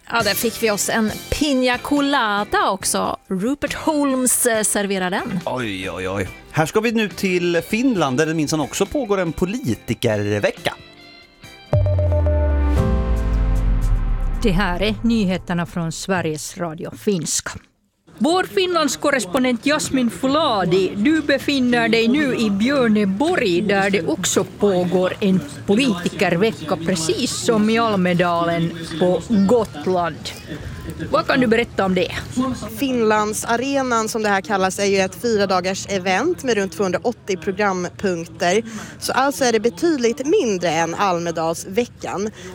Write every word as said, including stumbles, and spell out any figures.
Ja, där fick vi oss en piña colada också. Rupert Holmes serverar den. Oj, oj, oj. Här ska vi nu till Finland där det minsann också pågår en politikervecka. Det här är nyheterna från Sveriges Radio Finska. Vår Finlandskorrespondent Jasmin Fuladi, du befinner dig nu i Björneborg där det också pågår en politikervecka precis som i Almedalen på Gotland. Vad kan du berätta om det? Finlandsarenan som det här kallas är ju ett fyra dagars event med runt tvåhundraåttio programpunkter. Så alltså är det betydligt mindre än Almedalsveckan.